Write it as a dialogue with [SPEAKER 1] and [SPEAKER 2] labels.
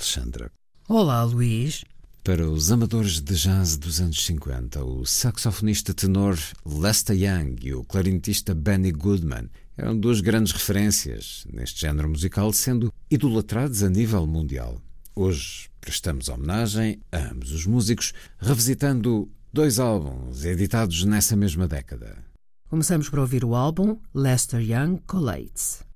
[SPEAKER 1] Alexandra.
[SPEAKER 2] Olá, Luís.
[SPEAKER 1] Para os amadores de jazz dos anos 50, o saxofonista tenor Lester Young e o clarinetista Benny Goodman eram duas grandes referências neste género musical, sendo idolatrados a nível mundial. Hoje prestamos homenagem a ambos os músicos, revisitando dois álbuns editados nessa mesma década.
[SPEAKER 2] Começamos por ouvir o álbum Lester Young Collates.